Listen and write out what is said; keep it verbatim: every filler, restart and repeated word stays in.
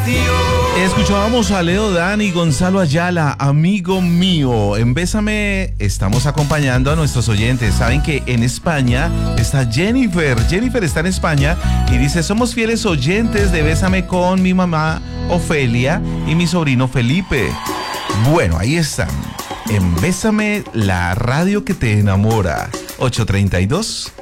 Escuchábamos a Leo Dan y Gonzalo Ayala, amigo mío. En Bésame estamos acompañando a nuestros oyentes. Saben que en España está Jennifer. Jennifer está en España y dice: somos fieles oyentes de Bésame con mi mamá Ofelia y mi sobrino Felipe. Bueno, ahí están. En Bésame, la radio que te enamora. ocho treinta y dos.